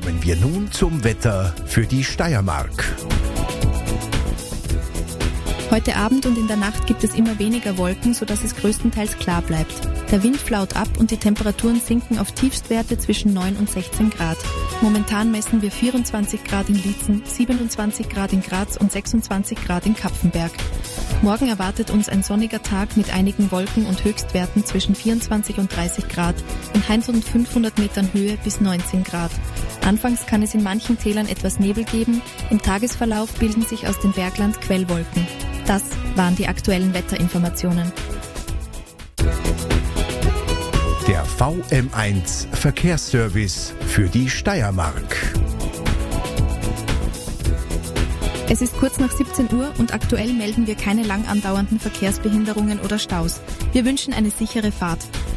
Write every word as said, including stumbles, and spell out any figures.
Kommen wir nun zum Wetter für die Steiermark. Heute Abend und in der Nacht gibt es immer weniger Wolken, sodass es größtenteils klar bleibt. Der Wind flaut ab und die Temperaturen sinken auf Tiefstwerte zwischen neun und sechzehn Grad. Momentan messen wir vierundzwanzig Grad in Liezen, siebenundzwanzig Grad in Graz und sechsundzwanzig Grad in Kapfenberg. Morgen erwartet uns ein sonniger Tag mit einigen Wolken und Höchstwerten zwischen vierundzwanzig und dreißig Grad, in eintausendfünfhundert Metern Höhe bis neunzehn Grad. Anfangs kann es in manchen Tälern etwas Nebel geben, im Tagesverlauf bilden sich aus dem Bergland Quellwolken. Das waren die aktuellen Wetterinformationen. Der V M eins Verkehrsservice für die Steiermark. Es ist kurz nach siebzehn Uhr und aktuell melden wir keine lang andauernden Verkehrsbehinderungen oder Staus. Wir wünschen eine sichere Fahrt.